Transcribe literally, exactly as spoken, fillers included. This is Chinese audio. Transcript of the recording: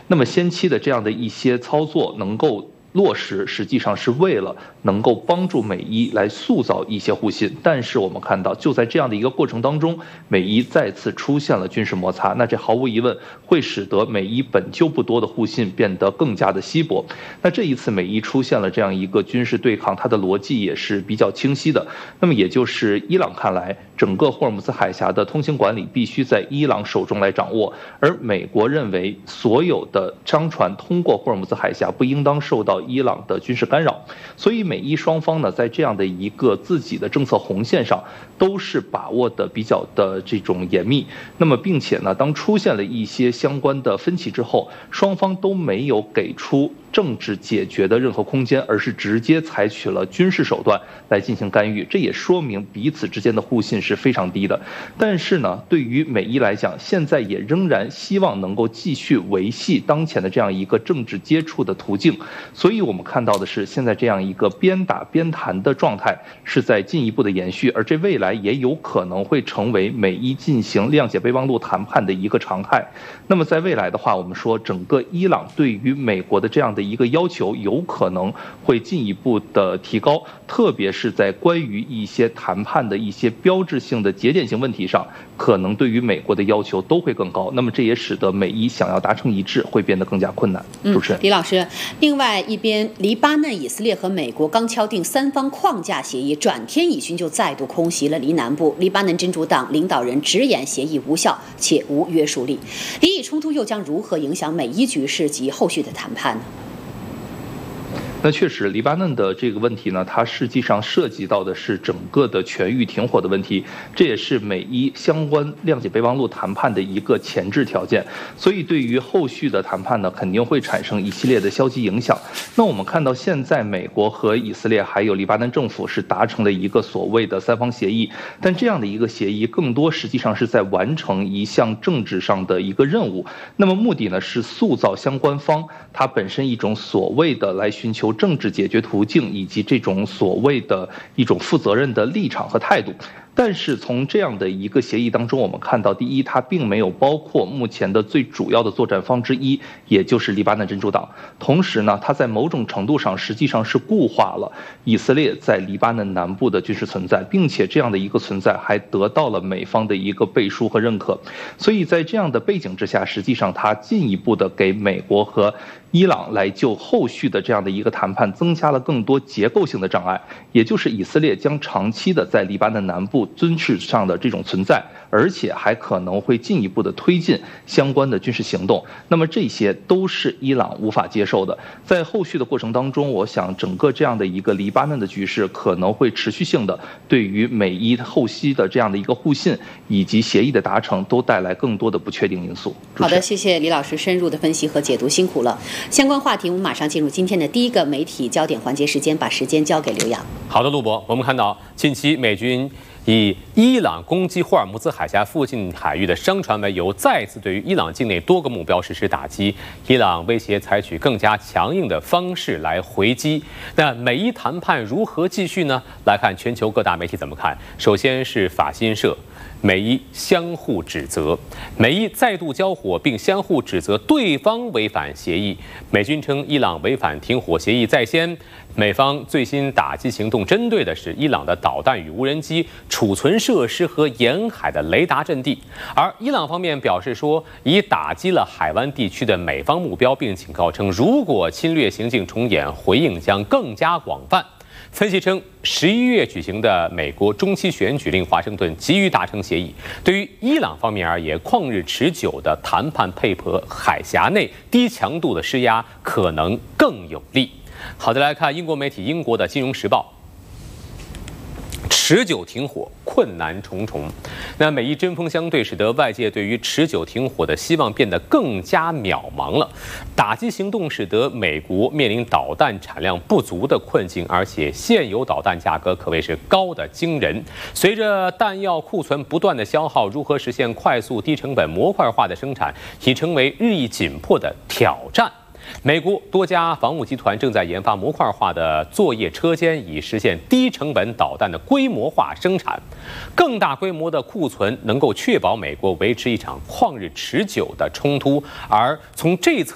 那么先期的这样的一些操作能够落实，实际上是为了能够帮助美伊来塑造一些互信。但是我们看到，就在这样的一个过程当中，美伊再次出现了军事摩擦，那这毫无疑问会使得美伊本就不多的互信变得更加的稀薄。那这一次美伊出现了这样一个军事对抗，它的逻辑也是比较清晰的。那么也就是伊朗看来，整个霍尔木兹海峡的通行管理必须在伊朗手中来掌握，而美国认为所有的商船通过霍尔木兹海峡不应当受到伊朗的军事干扰，所以美伊双方呢，在这样的一个自己的政策红线上，都是把握的比较的这种严密。那么，并且呢，当出现了一些相关的分歧之后，双方都没有给出政治解决的任何空间，而是直接采取了军事手段来进行干预。这也说明彼此之间的互信是非常低的。但是呢，对于美伊来讲，现在也仍然希望能够继续维系当前的这样一个政治接触的途径。所以我们看到的是，现在这样一个边打边谈的状态是在进一步的延续，而这未来也有可能会成为美伊进行谅解备忘录谈判的一个常态。那么在未来的话，我们说整个伊朗对于美国的这样的一个要求有可能会进一步的提高，特别是在关于一些谈判的一些标志性的节点性问题上，可能对于美国的要求都会更高。那么这也使得美伊想要达成一致会变得更加困难。主持人， 嗯、李老师，另外一边，黎巴嫩、以色列和美国刚敲定三方框架协议，转天以军就再度空袭了黎南部。黎巴嫩真主党领导人直言协议无效且无约束力。黎以冲突又将如何影响美伊局势及后续的谈判呢？ 那确实，黎巴嫩的这个问题呢，它实际上涉及到的是整个的全域停火的问题，这也是美伊相关谅解备忘录谈判的一个前置条件。所以，对于后续的谈判呢，肯定会产生一系列的消极影响。那我们看到，现在美国和以色列还有黎巴嫩政府是达成了一个所谓的三方协议，但这样的一个协议，更多实际上是在完成一项政治上的一个任务。那么目的呢，是塑造相关方它本身一种所谓的来寻求政治解决途径，以及这种所谓的一种负责任的立场和态度。但是从这样的一个协议当中，我们看到，第一，它并没有包括目前的最主要的作战方之一，也就是黎巴嫩真主党。同时呢，它在某种程度上实际上是固化了以色列在黎巴嫩南部的军事存在，并且这样的一个存在还得到了美方的一个背书和认可。所以在这样的背景之下，实际上它进一步的给美国和伊朗来就后续的这样的一个谈判增加了更多结构性的障碍，也就是以色列将长期的在黎巴嫩南部军事上的这种存在，而且还可能会进一步的推进相关的军事行动。那么这些都是伊朗无法接受的。在后续的过程当中，我想整个这样的一个黎巴嫩的局势可能会持续性的对于美伊后期的这样的一个互信以及协议的达成都带来更多的不确定因素。 好的，谢谢李老师深入的分析和解读，辛苦了。相关话题我们马上进入今天的第一个媒体焦点环节时间，把时间交给刘洋。 好的，陆博，我们看到近期美军以伊朗攻击霍尔木兹海峡附近海域的商船为由，再次对于伊朗境内多个目标实施打击。伊朗威胁采取更加强硬的方式来回击。那美伊谈判如何继续呢？来看全球各大媒体怎么看。首先是法新社。美伊相互指责，美伊再度交火，并相互指责对方违反协议。美军称伊朗违反停火协议在先。美方最新打击行动针对的是伊朗的导弹与无人机储存设施和沿海的雷达阵地。而伊朗方面表示说，已打击了海湾地区的美方目标，并警告称，如果侵略行径重演，回应将更加广泛。分析称，十一月举行的美国中期选举令华盛顿急于达成协议，对于伊朗方面而言，旷日持久的谈判配合海峡内低强度的施压可能更有利。好的，来看英国媒体英国的《金融时报》。持久停火困难重重，那美伊针锋相对，使得外界对于持久停火的希望变得更加渺茫了。打击行动使得美国面临导弹产量不足的困境，而且现有导弹价格可谓是高得惊人。随着弹药库存不断的消耗，如何实现快速低成本模块化的生产，已成为日益紧迫的挑战。美国多家防务集团正在研发模块化的作业车间，以实现低成本导弹的规模化生产。更大规模的库存能够确保美国维持一场旷日持久的冲突，而从这侧